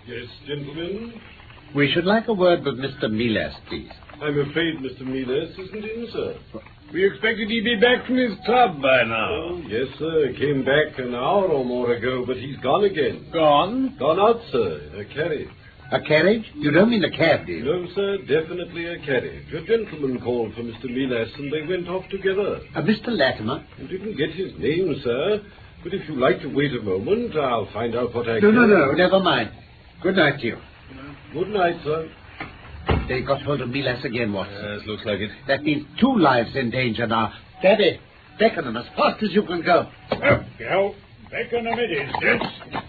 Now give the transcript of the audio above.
Yes, gentlemen? We should like a word with Mr. Miles, please. I'm afraid Mr. Miles isn't in, sir. We expected he'd be back from his club by now. Oh, yes, sir. Came back an hour or more ago, but he's gone again. Gone? Gone out, sir, in a carriage. A carriage? You don't mean a cab, do you? No, sir, definitely a carriage. A gentleman called for Mr. Miles, and they went off together. Mr. Latimer? You didn't get his name, sir. But if you'd like to wait a moment, I'll find out what I No, can. no, never mind. Good night to you. Good night, sir. They got hold of Miles again, Watson. Yes, looks like it. That means 2 lives in danger now. Daddy, beckon them as fast as you can go. Well, back on them it is, gents.